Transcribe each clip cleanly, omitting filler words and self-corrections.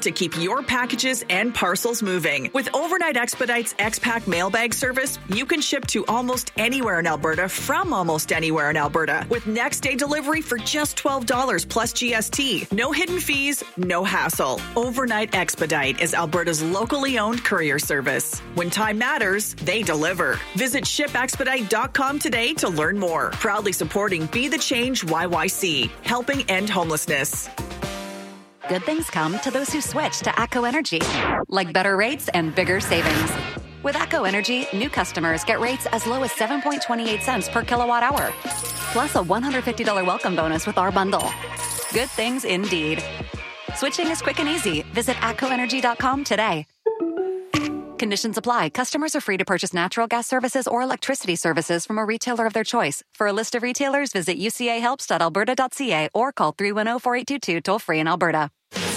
to keep your packages and parcels moving. With Overnight Expedite's X-Pack mailbag service, you can ship to almost anywhere in Alberta from almost anywhere in Alberta with next day delivery for just $12 plus GST. No hidden fees, no hassle. Overnight Expedite is Alberta's locally owned courier service. When time matters, they deliver. Visit shipexpedite.com today to learn more. Proudly supporting Be the Change YYC, helping end homelessness. Good things come to those who switch to ATCO Energy, like better rates and bigger savings. With ATCO Energy, new customers get rates as low as 7.28 cents per kilowatt hour, plus a $150 welcome bonus with our bundle. Good things indeed. Switching is quick and easy. Visit atcoenergy.com today. Conditions apply. Customers are free to purchase natural gas services or electricity services from a retailer of their choice. For a list of retailers, visit ucahelps.alberta.ca or call 310-4822 toll-free in Alberta.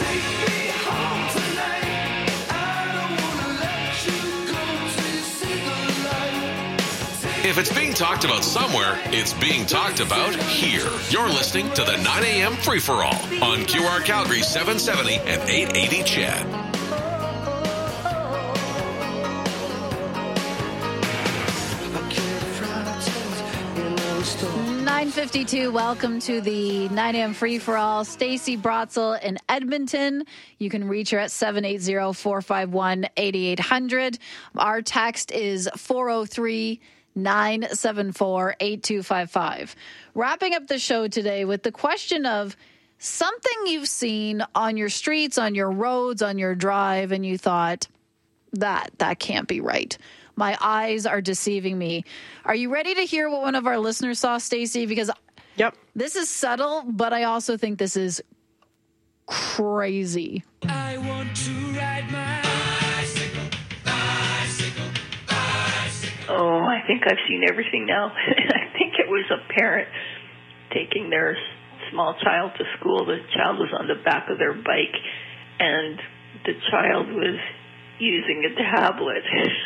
If it's being talked about somewhere, it's being talked about here. You're listening to the 9 a.m. Free-for-All on QR Calgary 770 and 880 CHED. 9:52. Welcome to the 9 a.m. Free-for-All. Stacey Brotzel in Edmonton. You can reach her at 780-451-8800. Our text is 403-974-8255. Wrapping up the show today with the question of something you've seen on your streets, on your roads, on your drive, and you thought, that can't be right. My eyes are deceiving me. Are you ready to hear what one of our listeners saw, Stacey? Because this is subtle, but I also think this is crazy. I want to ride my bicycle, bicycle, bicycle. Oh, I think I've seen everything now. I think it was a parent taking their small child to school. The child was on the back of their bike, and the child was using a tablet.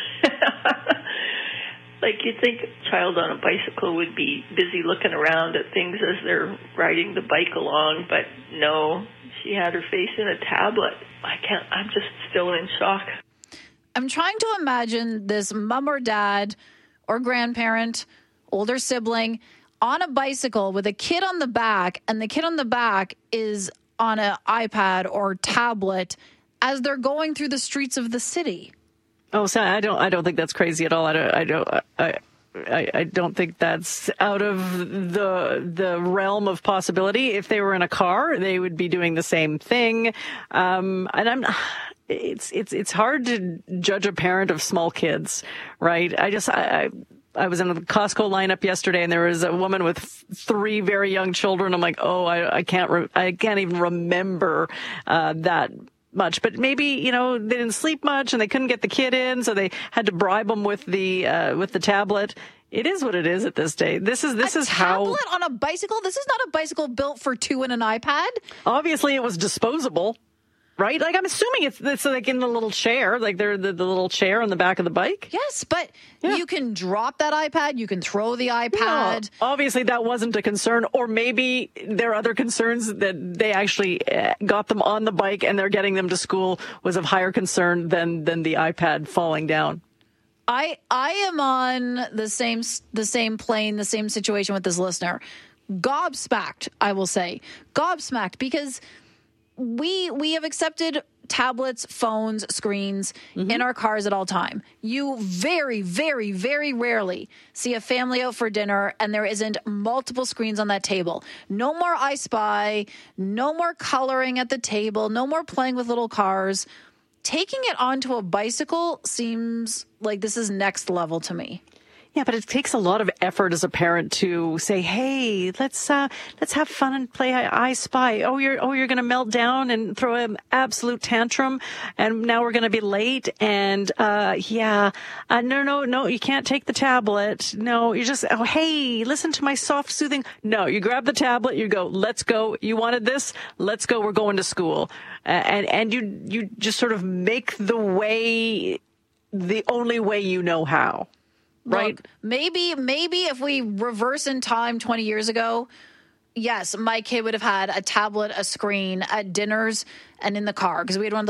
Like, you'd think a child on a bicycle would be busy looking around at things as they're riding the bike along, but no, she had her face in a tablet. I'm just still in shock. I'm trying to imagine this mom or dad or grandparent, older sibling, on a bicycle with a kid on the back, and the kid on the back is on an iPad or tablet as they're going through the streets of the city. Oh, so I don't think that's crazy at all. I don't think that's out of the realm of possibility. If they were in a car, they would be doing the same thing. It's hard to judge a parent of small kids, right? I was in the Costco lineup yesterday, and there was a woman with 3 very young children. I'm like, I can't even remember that much, but maybe, they didn't sleep much and they couldn't get the kid in, so they had to bribe them with the tablet. It is what it is at this day. This is how. Tablet on a bicycle? This is not a bicycle built for 2 and an iPad. Obviously, it was disposable, right? Like, I'm assuming it's like in the little chair, like they're the little chair on the back of the bike. Yes, but you can drop that iPad. You can throw the iPad. No, obviously, that wasn't a concern. Or maybe there are other concerns that they actually got them on the bike and they're getting them to school was of higher concern than the iPad falling down. I am on the same plane, the same situation with this listener. Gobsmacked, I will say. Gobsmacked, because we have accepted tablets, phones, screens in our cars at all time. You very, very, very rarely see a family out for dinner and there isn't multiple screens on that table. No more I Spy, no more coloring at the table, no more playing with little cars. Taking it onto a bicycle seems like this is next level to me. Yeah, but it takes a lot of effort as a parent to say, "Hey, let's have fun and play I Spy." Oh, you're going to melt down and throw an absolute tantrum, and now we're going to be late. And no, you can't take the tablet. No, you just hey, listen to my soft, soothing. No, you grab the tablet, you go, let's go. You wanted this, let's go. We're going to school, and you just sort of make the way the only way you know how. Right. Look, maybe if we reverse in time 20 years ago, yes, my kid would have had a tablet, a screen at dinners and in the car, because we had one of